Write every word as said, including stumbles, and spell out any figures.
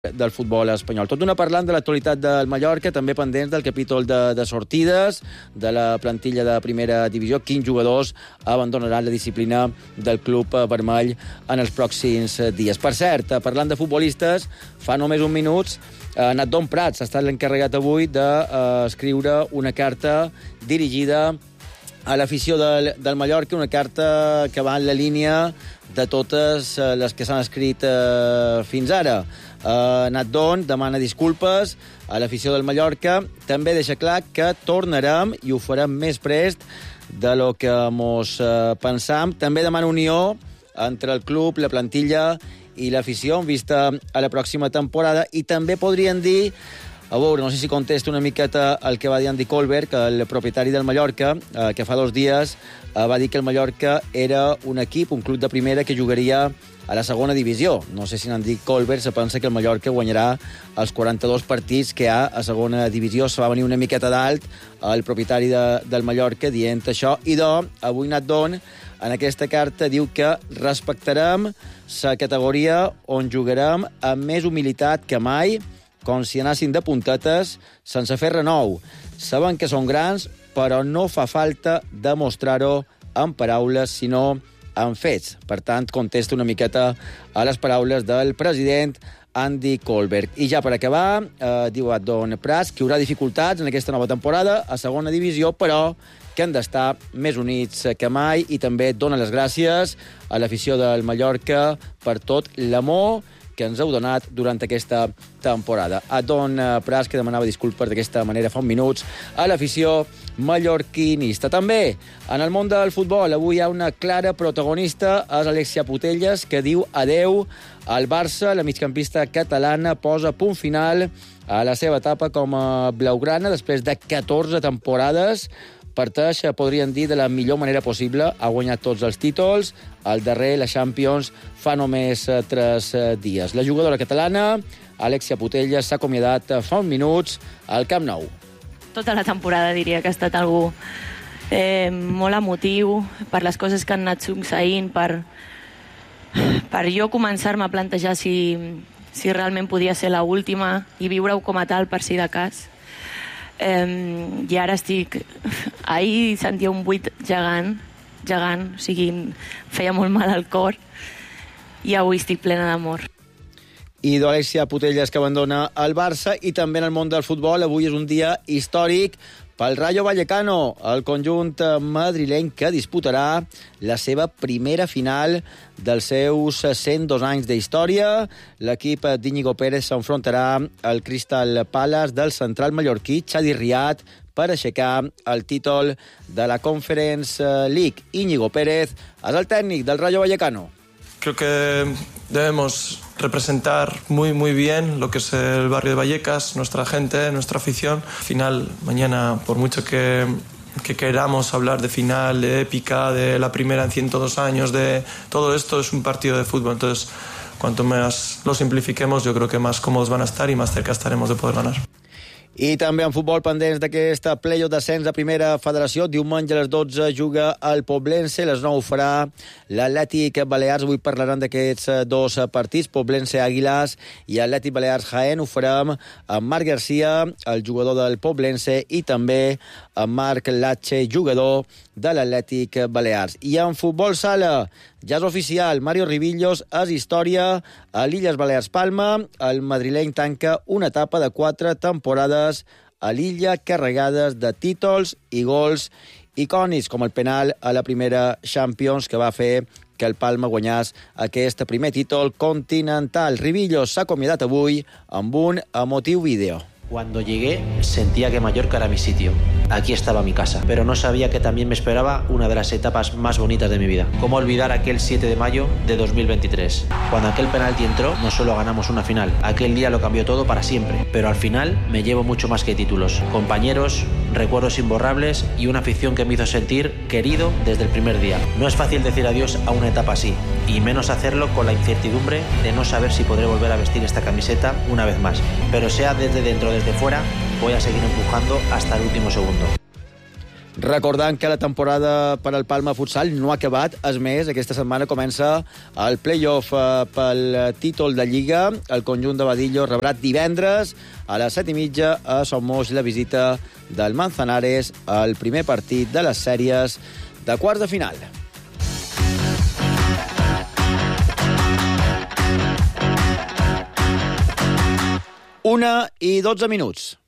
del futbol espanyol. Tot una parlant de l'actualitat del Mallorca, també pendents del capítol de, de sortides de la plantilla de primera divisió. Quins jugadors abandonaran la disciplina del club vermell en els pròxims dies. Per cert, parlant de futbolistes, fa només uns minuts, eh, Natdon Prats ha estat l'encarregat avui d'escriure eh, una carta dirigida a l'afició del, del Mallorca, una carta que va en la línia de totes les que s'han escrit eh, fins ara. Uh, Natdon demana disculpes a l'afició del Mallorca, també deixa clar que tornarem i ho farem més prest de lo que mos uh, pensam. També demana unió entre el club, la plantilla i l'afició en vista a la pròxima temporada, i també podrien dir, a veure, no sé si contesta una miqueta el que va dir Andy Colbert, que el propietari del Mallorca, eh, que fa dos dies eh, va dir que el Mallorca era un equip, un club de primera que jugaria a la segona divisió. No sé si Andy Colbert se pensa que el Mallorca guanyarà els quaranta-dos partits que hi ha a segona divisió. Se va venir una miqueta d'alt el propietari de, del Mallorca dient això. I doncs, avui Natdon, en aquesta carta, diu que respectarem la categoria on jugarem amb més humilitat que mai, com si anessin de puntetes, sense fer renou. Saben que són grans, però no fa falta demostrar-ho en paraules, sinó en fets. Per tant, contesta una miqueta a les paraules del president Andy Colbert. I ja per acabar, eh, diu Natdon Prats que hi haurà dificultats en aquesta nova temporada a segona divisió, però que han d'estar més units que mai, i també dona les gràcies a l'afició del Mallorca per tot l'amor que ens heu donat durant aquesta temporada. Natdon Prats, que demanava disculpes d'aquesta manera fa uns minuts a l'afició mallorquinista. També, en el món del futbol, avui hi ha una clara protagonista, és Alexia Putellas, que diu adeu al Barça. La migcampista catalana posa punt final a la seva etapa com a blaugrana després de catorze temporades. Parteix, podríem dir, de la millor manera possible. Ha guanyat tots els títols. El darrer, la Champions, fa només tres dies. La jugadora catalana, Alexia Putellas, s'ha acomiadat fa uns minuts al Camp Nou. Tota la temporada diria que ha estat algú eh, molt emotiu per les coses que han anat succeint, per, per jo començar-me a plantejar si, si realment podia ser l'última i viure-ho com a tal per si de cas. Um, i ara estic... Ahir sentia un buit gegant, gegant, o sigui, feia molt mal al cor, i avui estic plena d'amor. I d'Alexia Putellas, que abandona el Barça. I també en el món del futbol, avui és un dia històric pel Rayo Vallecano, el conjunt madrileny que disputarà la seva primera final dels seus cent dos anys d'història. L'equip d'Íñigo Pérez s'enfrontarà al Crystal Palace del central mallorquí Chadi Riad per aixecar el títol de la Conference League. Íñigo Pérez és el tècnic del Rayo Vallecano. Creo que debemos representar muy, muy bien lo que es el barrio de Vallecas, nuestra gente, nuestra afición. Al final, mañana, por mucho que, que queramos hablar de final, de épica, de la primera en ciento dos años, de todo esto, es un partido de fútbol. Entonces, cuanto más lo simplifiquemos, yo creo que más cómodos van a estar y más cerca estaremos de poder ganar. I també en futbol, pendents d'aquesta play-off d'ascens a primera federació. Diumenge a les dotze juga el Poblense, a les nou farà l'Atlètic Balears. Avui parlaran d'aquests dos partits, Poblense Àguiles i Atlètic Balears Jaén. Ho farem amb Marc Garcia, el jugador del Poblense, i també amb Marc Latxe, jugador de l'Atlètic Balears. I en futbol sala, ja és oficial, Mario Rivillos és història a l'Illes Balears Palma. El madrileny tanca una etapa de quatre temporades a l'illa carregades de títols i gols icònics, com el penal a la primera Champions que va fer que el Palma guanyés aquest primer títol continental. Rivillos s'ha acomiadat avui amb un emotiu vídeo. Cuando llegué sentía que Mallorca era mi sitio. Aquí estaba mi casa, pero no sabía que también me esperaba una de las etapas más bonitas de mi vida. ¿Cómo olvidar aquel siete de mayo de dos mil veintitrés? Cuando aquel penalti entró, no solo ganamos una final, aquel día lo cambió todo para siempre. Pero al final me llevo mucho más que títulos, compañeros, recuerdos imborrables y una afición que me hizo sentir querido desde el primer día. No es fácil decir adiós a una etapa así, y menos hacerlo con la incertidumbre de no saber si podré volver a vestir esta camiseta una vez más. Pero sea desde dentro o desde fuera, voy a seguir empujando hasta el último segundo. Recordant que la temporada per al Palma Futsal no ha acabat, és més, aquesta setmana comença el play-off pel títol de Lliga. El conjunt de Badillo rebrà divendres a les set i mitja a Somos la visita del Manzanares, el primer partit de les sèries de quarts de final. Una i dotze minuts.